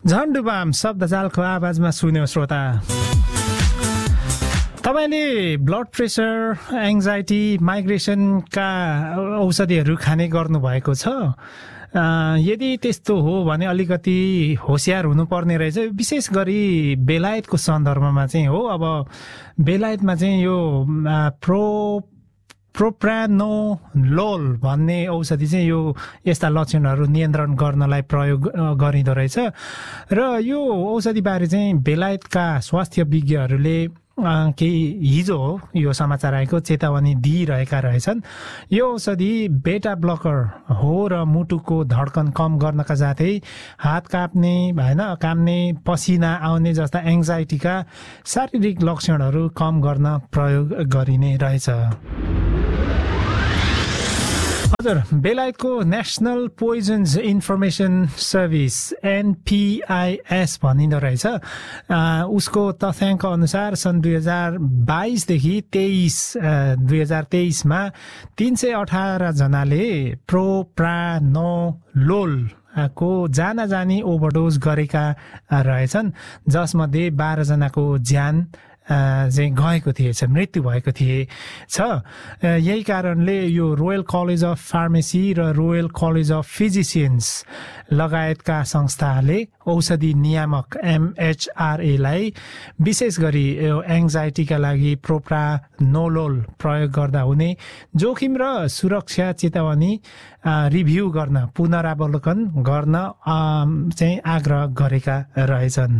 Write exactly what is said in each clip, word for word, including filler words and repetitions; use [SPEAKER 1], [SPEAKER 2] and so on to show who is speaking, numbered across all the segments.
[SPEAKER 1] झन्डुबाम शब्दजालको आवाजमा सुन्यो श्रोता। तपाईले ब्लड प्रेसर, एङ्जाइटी, माइग्रेसनका औषधिहरू खाने गर्नुभएको छ? यदि त्यस्तो हो भने अलिकति होशियार हुनुपर्ने रहेछ। विशेष गरी बेलायतको सन्दर्भमा चाहिँ हो। अब बेलायतमा चाहिँ यो प्रो प्रोप्रानोलोल भन्ने औषधि चाहिँ यो यस्ता लक्षणहरू नियन्त्रण गर्नलाई प्रयोग गरिँदो रहेछ। र यो औषधिबारे चाहिँ बेलायतका स्वास्थ्य विज्ञहरूले केही हिजो हो यो समाचार आएको चेतावनी दिइरहेका रहेछन्। यो औषधि बेटा ब्लकर हो र मुटुको धड्कन कम गर्नका साथै हात काप्ने हैन काम्ने पसिना आउने जस्ता एङ्जाइटीका शारीरिक लक्षणहरू कम गर्न प्रयोग गरिने रहेछ। हजुर, बेलायतको नेसनल पोइजन्स इन्फर्मेसन सर्भिस एनपिआइएस भनिँदो रहेछ। उसको तथ्याङ्क अनुसार सन् दुई हजार बाइसदेखि तेइस दुई हजार तेइसमा तीन सय अठार जनाले प्रोप्रानोलोल को जाना जानी ओभरडोज गरेका रहेछन्, जसमध्ये बाह्र जनाको ज्यान चाहिँ गएको थिएछ, मृत्यु भएको थिएछ। यही कारणले यो रोयल कलेज अफ फार्मेसी र रोयल कलेज अफ फिजिसियन्स लगायतका संस्थाहरूले औषधि नियामक एमएचआरएलाई विशेष गरी यो एङ्जाइटीका लागि प्रोप्रानोलोल प्रयोग गर्दा हुने जोखिम र सुरक्षा चेतावनी रिभ्यू गर्न पुनरावलोकन गर्न चाहिँ आग्रह गरेका रहेछन्।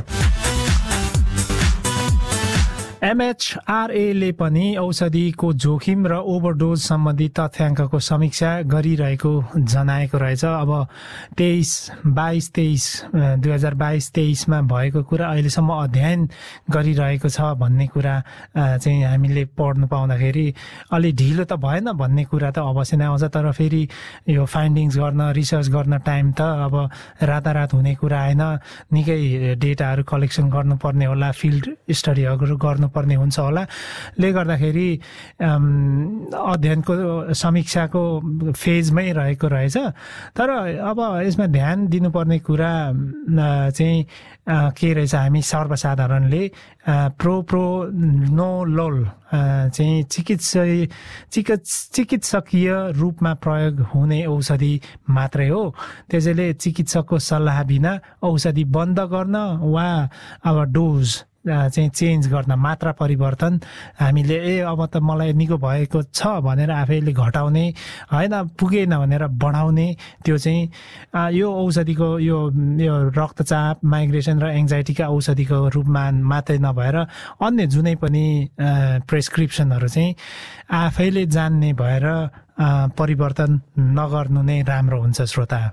[SPEAKER 1] एमएचआरएले पनि औषधिको जोखिम र ओभरडोज सम्बन्धी तथ्याङ्कको समीक्षा गरिरहेको जनाएको रहेछ। अब तेइस बाइस तेइस दुई हजार बाइस तेइसमा भएको कुरा अहिलेसम्म अध्ययन गरिरहेको छ भन्ने कुरा चाहिँ हामीले पढ्नु पाउँदाखेरि अलि ढिलो त भएन भन्ने कुरा त अवश्य नै आउँछ। तर फेरि यो फाइन्डिङ्स गर्न रिसर्च गर्न टाइम त अब रातारात हुने कुरा आएन। निकै डेटाहरू कलेक्सन गर्नुपर्ने होला, फिल्ड स्टडीहरू गर्नु पर्ने हुन्छ होला। ले गर्दाखेरि अध्ययनको समीक्षाको फेजमै रहेको रहेछ। तर अब यसमा ध्यान दिनुपर्ने कुरा चाहिँ के रहेछ, हामी सर्वसाधारणले प्रोप्रानोलोल चाहिँ चिकित्सा चिकित्सकीय रूपमा प्रयोग हुने औषधि मात्रै हो। त्यसैले चिकित्सकको सल्लाह बिना औषधि बन्द गर्न वा अब डोज चाहिँ चेन्ज गर्न, मात्रा परिवर्तन हामीले ए अब त मलाई निको भएको छ भनेर आफैले घटाउने होइन, पुगेन भनेर बढाउने, त्यो चाहिँ यो औषधिको यो यो रक्तचाप, माइग्रेसन र एङ्जाइटीका औषधिको रूपमा मात्रै नभएर अन्य जुनै पनि प्रेस्क्रिप्सनहरू चाहिँ आफैले जान्ने भएर परिवर्तन नगर्नु नै राम्रो हुन्छ श्रोता।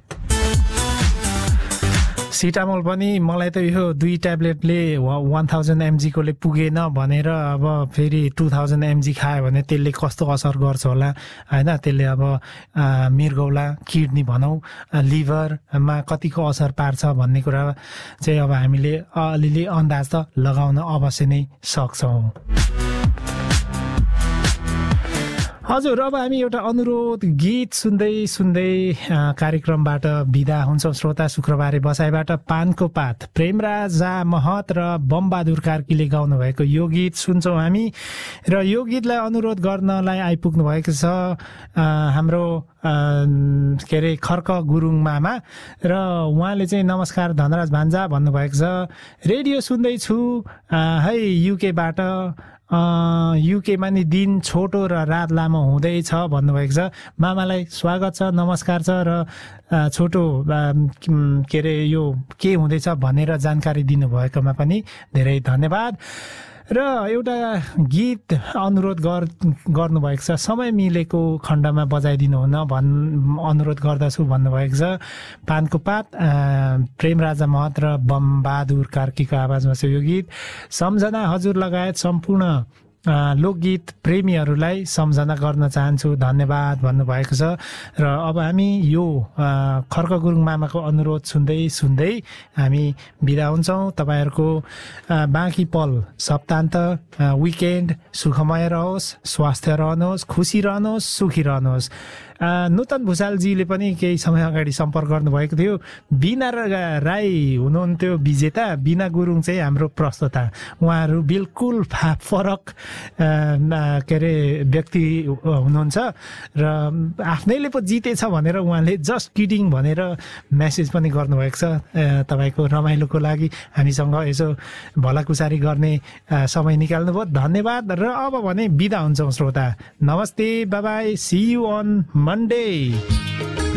[SPEAKER 1] सिटामोल पनि मलाई त यो दुई ट्याब्लेटले वान थाउजन्ड एमजीकोले पुगेन भनेर अब फेरि टू थाउजन्ड एमजी खायो भने त्यसले कस्तो असर गर्छ होला होइन। त्यसले अब मृगौला, किडनी भनौँ, लिभरमा कतिको असर पार्छ भन्ने कुरा चाहिँ अब हामीले अलिअलि अन्दाज त लगाउन अवश्य नै सक्छौँ। हजुर, अब हामी एउटा अनुरोध गीत सुन्दै सुन्दै कार्यक्रमबाट बिदा हुन्छौँ श्रोता। शुक्रबारे बसाइबाट पानको पात, प्रेमराजा महत र बमबहादुर कार्कीले गाउनु भएको यो गीत सुन्छौँ हामी। र यो गीतलाई अनुरोध गर्नलाई आइपुग्नु भएको छ हाम्रो के अरे खर्क गुरुङ मामा, र उहाँले चाहिँ नमस्कार धनराज भान्जा भन्नुभएको छ। रेडियो सुन्दैछु है युकेबाट, युकेमा नि दिन छोटो र रात लामो हुँदैछ भन्नुभएको छ। मामालाई स्वागत छ, नमस्कार छ। र छोटो के अरे यो के हुँदैछ भनेर जानकारी दिनुभएकोमा पनि धेरै धन्यवाद। र एउटा गीत अनुरोध गर गर्नुभएको छ, समय मिलेको खण्डमा बजाइदिनुहुन भन् अनुरोध गर्दछु भन्नुभएको छ। पानको पात, प्रेमराजा महत र बमबहादुर कार्कीको आवाजमा छ यो गीत। सम्झना हजुर लगायत सम्पूर्ण लोकगीत प्रेमीहरूलाई सम्झना गर्न चाहन्छु, धन्यवाद भन्नुभएको छ। र अब हामी यो खर्क गुरुङ मामाको अनुरोध सुन्दै सुन्दै हामी बिदा हुन्छौँ। तपाईँहरूको बाँकी पल, सप्तान्त, विकेन्ड सुखमय रहोस्, स्वास्थ्य रहनुहोस्, खुसी रहनुहोस्, सुखी रहनुहोस्। नूतन भुषालजीले पनि केही समय अगाडि सम्पर्क गर्नुभएको थियो। बिना राई हुनुहुन्थ्यो विजेता, बिना गुरुङ चाहिँ हाम्रो प्रस्तोता। उहाँहरू बिल्कुल फरक के अरे व्यक्ति हुनुहुन्छ र आफ्नैले पो जितेछ भनेर उहाँले जस्ट किडिङ भनेर मेसेज पनि गर्नुभएको छ। तपाईँको रमाइलोको लागि हामीसँग यसो भलाकुसारी गर्ने समय निकाल्नुभयो, धन्यवाद। र अब भने बिदा हुन्छौँ श्रोता, नमस्ते, bye bye, C you an Monday.